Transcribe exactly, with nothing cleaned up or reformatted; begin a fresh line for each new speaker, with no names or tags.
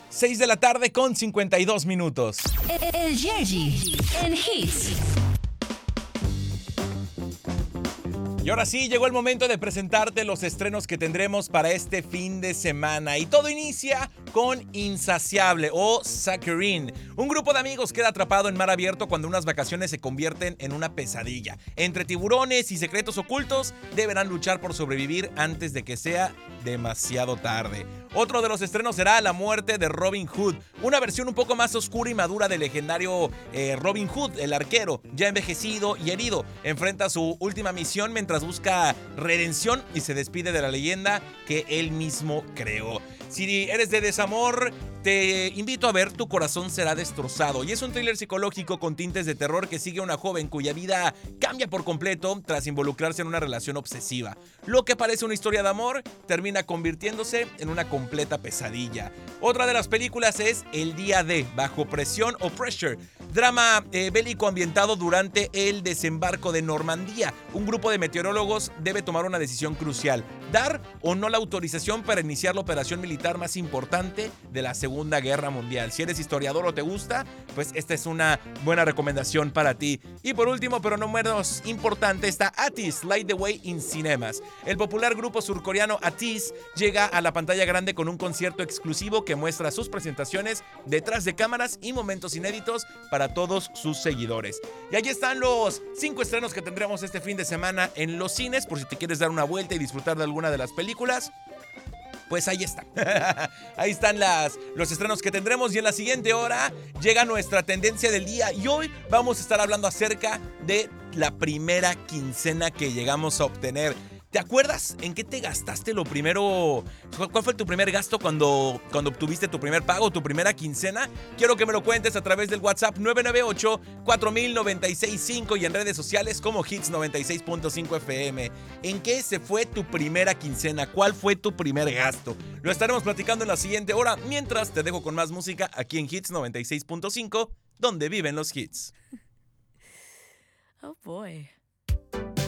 seis de la tarde con cincuenta y dos minutos.
El Yerji en Hits.
Y ahora sí, llegó el momento de presentarte los estrenos que tendremos para este fin de semana. Y todo inicia con Insaciable o Saccharine. Un grupo de amigos queda atrapado en mar abierto cuando unas vacaciones se convierten en una pesadilla. Entre tiburones y secretos ocultos, deberán luchar por sobrevivir antes de que sea demasiado tarde. Otro de los estrenos será La muerte de Robin Hood, una versión un poco más oscura y madura del legendario eh, Robin Hood, el arquero, ya envejecido y herido. Enfrenta su última misión mientras busca redención y se despide de la leyenda que él mismo creó. Si eres de desamor, te invito a ver Tu corazón será destrozado. Y es un thriller psicológico con tintes de terror que sigue a una joven cuya vida cambia por completo tras involucrarse en una relación obsesiva. Lo que parece una historia de amor termina convirtiéndose en una completa pesadilla. Otra de las películas es El día D, Bajo presión o Pressure. Drama eh, bélico ambientado durante el desembarco de Normandía. Un grupo de meteorólogos debe tomar una decisión crucial: dar o no la autorización para iniciar la operación militar más importante de la Segunda Guerra Mundial. Si eres historiador o te gusta, pues esta es una buena recomendación para ti. Y por último, pero no menos importante, está Atis, Light the Way in Cinemas. El popular grupo surcoreano Atis llega a la pantalla grande con un concierto exclusivo que muestra sus presentaciones detrás de cámaras y momentos inéditos para todos sus seguidores. Y allí están los cinco estrenos que tendremos este fin de semana en los cines, por si te quieres dar una vuelta y disfrutar de alguna de las películas. Pues ahí está. Ahí están las, los estrenos que tendremos. Y en la siguiente hora llega nuestra tendencia del día. Y hoy vamos a estar hablando acerca de la primera quincena que llegamos a obtener. ¿Te acuerdas en qué te gastaste lo primero? ¿Cuál fue tu primer gasto cuando, cuando obtuviste tu primer pago, tu primera quincena? Quiero que me lo cuentes a través del WhatsApp nueve nueve ocho, cuatro mil, noventa y seis cinco y en redes sociales como Hits noventa y seis punto cinco F M. ¿En qué se fue tu primera quincena? ¿Cuál fue tu primer gasto? Lo estaremos platicando en la siguiente hora. Mientras, te dejo con más música aquí en Hits noventa y seis punto cinco, donde viven los hits.
Oh boy.